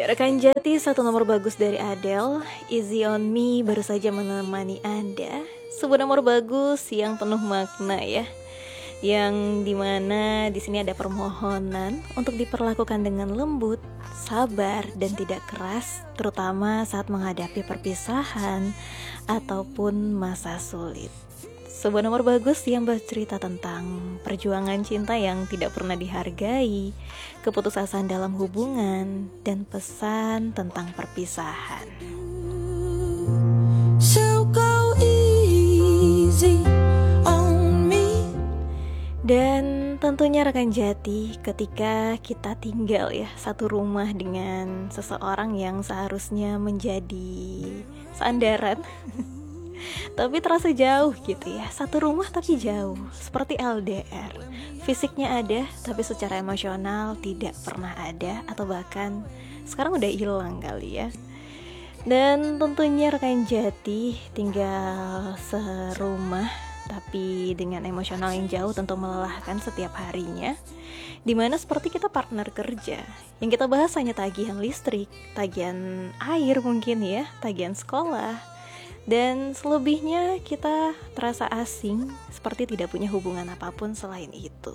Rekan Jati, satu nomor bagus dari Adele, Easy on Me baru saja menemani Anda. Sebuah nomor bagus yang penuh makna ya. Yang dimana di sini ada permohonan untuk diperlakukan dengan lembut, sabar, dan tidak keras, terutama saat menghadapi perpisahan ataupun masa sulit. Sebuah nomor bagus yang bercerita tentang perjuangan cinta yang tidak pernah dihargai, keputusasaan dalam hubungan, dan pesan tentang perpisahan. So go easy on me. Dan tentunya rekan Jati, ketika kita tinggal ya satu rumah dengan seseorang yang seharusnya menjadi sandaran tapi terasa jauh gitu ya. Satu rumah tapi jauh, seperti LDR. Fisiknya ada, tapi secara emosional tidak pernah ada, atau bahkan sekarang udah hilang kali ya. Dan tentunya rekan Jati tinggal serumah, tapi dengan emosional yang jauh tentu melelahkan setiap harinya. Dimana seperti kita partner kerja, yang kita bahas hanya tagihan listrik, tagihan air mungkin ya, tagihan sekolah. Dan selebihnya kita terasa asing, seperti tidak punya hubungan apapun selain itu.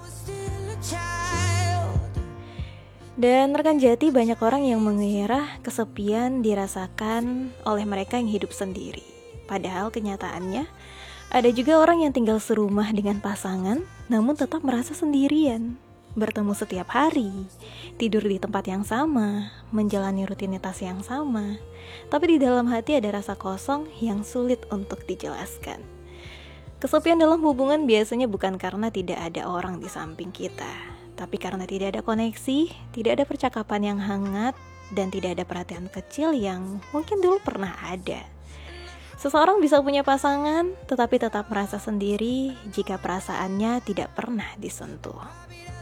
Dan rekan Jati, banyak orang yang mengira kesepian dirasakan oleh mereka yang hidup sendiri. Padahal kenyataannya, ada juga orang yang tinggal serumah dengan pasangan, namun tetap merasa sendirian. Bertemu setiap hari, tidur di tempat yang sama, menjalani rutinitas yang sama, tapi di dalam hati ada rasa kosong yang sulit untuk dijelaskan. Kesepian dalam hubungan biasanya bukan karena tidak ada orang di samping kita, tapi karena tidak ada koneksi, tidak ada percakapan yang hangat, dan tidak ada perhatian kecil yang mungkin dulu pernah ada. Seseorang bisa punya pasangan, tetapi tetap merasa sendiri jika perasaannya tidak pernah disentuh.